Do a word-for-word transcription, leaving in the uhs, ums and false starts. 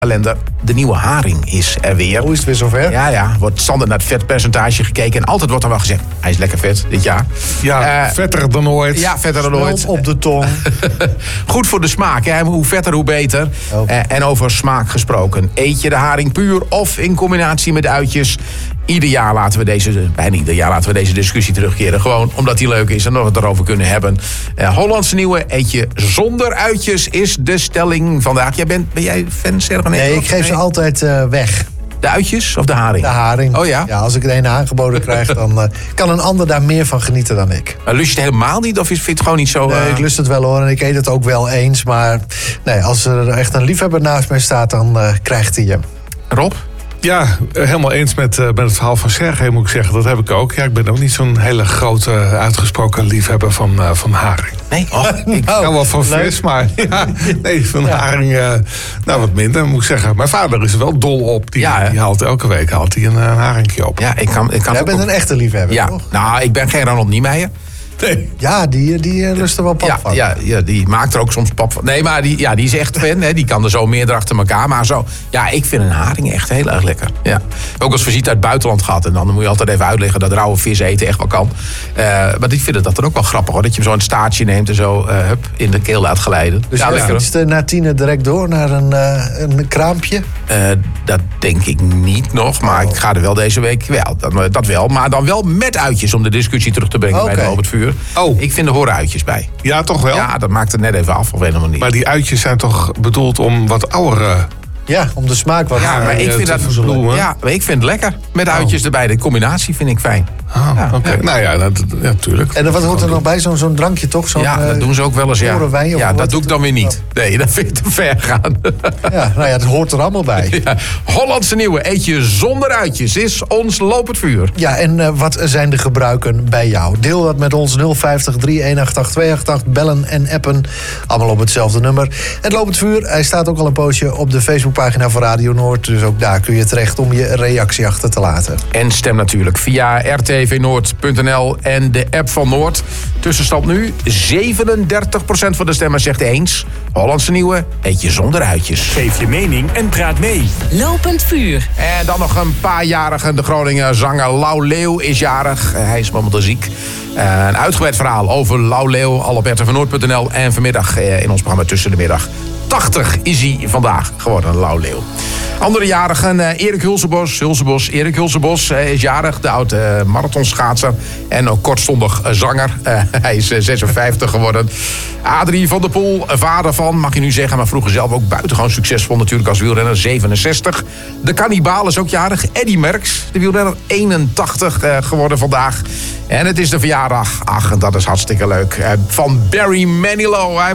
Kalender. De nieuwe haring is er weer. Hoe is het weer zover? Ja, ja. Wordt standaard naar het vetpercentage gekeken. En altijd wordt er wel gezegd, hij is lekker vet dit jaar. Ja, uh, vetter dan ooit. Ja, vetter dan ooit. Op de tong. Goed voor de smaak. Hè? Hoe vetter, hoe beter. Oh. Uh, en over smaak gesproken. Eet je de haring puur of in combinatie met uitjes? Ieder jaar laten we deze, bijna ieder jaar laten we deze discussie terugkeren. Gewoon omdat die leuk is en nog het erover kunnen hebben. Uh, Hollandse nieuwe eet je zonder uitjes is de stelling vandaag. Jij bent, ben jij fan, Serge? Nee, ik geef ze altijd uh, weg. De uitjes of de haring? De haring. Oh ja? Ja, als ik er een aangeboden krijg, dan uh, kan een ander daar meer van genieten dan ik. Maar lust je het helemaal niet of vind je het gewoon niet zo... Uh... Nee, ik lust het wel hoor en ik eet het ook wel eens. Maar nee, als er echt een liefhebber naast mij staat, dan uh, krijgt hij hem. Rob? Ja, helemaal eens met, uh, met het verhaal van Serge, moet ik zeggen. Dat heb ik ook. Ja, ik ben ook niet zo'n hele grote, uh, uitgesproken liefhebber van, uh, van haring. Nee? Oh, ik hou nou, wel van vis, maar ja, nee, van ja. haring uh, nou wat minder, moet ik zeggen. Mijn vader is er wel dol op. Die, ja, die haalt elke week haalt hij een, een haringje op. Ja, ik kan, ik kan Jij bent ook... een echte liefhebber, ja. toch? Nou, ik ben geen Ronald Niemeyer. Nee. Ja, die, die lust er wel pap ja, van. Ja, ja, die maakt er ook soms pap van. Nee, maar die, ja, die is echt fan. Hè. Die kan er zo meerdere achter elkaar. Maar zo, ja, ik vind een haring echt heel erg lekker. Ja. Ook als visite uit het buitenland gehad. En dan moet je altijd even uitleggen dat rauwe vis eten echt wel kan. Uh, maar ik vind dat dan ook wel grappig hoor. Dat je hem zo een staartje neemt en zo uh, hup, in de keel laat glijden. Dus ja, je lekker. fietst na tienen direct door naar een, uh, een kraampje? Uh, dat denk ik niet nog. Maar oh. ik ga er wel deze week wel. Dat, dat wel. Maar dan wel met uitjes om de discussie terug te brengen okay. bij de Albert Vuur. Oh. Ik vind er horen uitjes bij. Ja, toch wel? Ja, dat maakt het net even af, of helemaal niet. Maar die uitjes zijn toch bedoeld om wat oudere... Ja, om de smaak wat... Ja, maar ik vind dat... Bedoelen, ja, maar ik vind het lekker. Met oh. uitjes erbij. De combinatie vind ik fijn. Oh, ja, oké. Okay. Ja. Nou ja, dat, ja, tuurlijk. En wat hoort er nog bij? Zo'n zo'n drankje toch? Zo'n, ja, dat doen ze ook wel eens, ja. Wijn, ja, dat doe ik dan weer niet. Nee, dat vind ik te ver gaan. Ja, nou ja, dat hoort er allemaal bij. Ja. Hollandse nieuwe eet je zonder uitjes is ons lopend vuur. Ja, en uh, wat zijn de gebruiken bij jou? Deel dat met ons nul vijftig drie een acht acht twee acht acht. Bellen en appen. Allemaal op hetzelfde nummer. En lopend vuur, hij staat ook al een poosje op de Facebookpagina van Radio Noord. Dus ook daar kun je terecht om je reactie achter te laten. En stem natuurlijk via r t v noord punt n l en de app van Noord. Tussenstand nu, zevenendertig procent van de stemmers zegt eens. Hollandse nieuwe, eet je zonder uitjes. Geef je mening en praat mee. Lopend vuur. En dan nog een paar jarigen. De Groninger zanger Lau Leeuw is jarig. Hij is momenteel ziek. Uh, een uitgebreid verhaal over Lau Leeuw. Al op r t v noord punt n l en vanmiddag uh, in ons programma Tussen de Middag. tachtig is hij vandaag geworden, Lau Leeuw. Andere jarigen, uh, Erik Hulsebos. Hulsebos, Erik Hulsebos uh, is jarig, de oude uh, marathonschaatser. En ook kortstondig uh, zanger. Uh, hij is uh, zesenvijftig geworden. Adrie van der Poel, vader van, mag je nu zeggen... maar vroeger zelf ook buitengewoon succesvol natuurlijk als wielrenner, zevenenzestig. De Kannibaal is ook jarig. Eddy Merckx, de wielrenner, eenentachtig uh, geworden vandaag. En het is de verjaardag, ach, dat is hartstikke leuk, uh, van Barry Manilow. Hij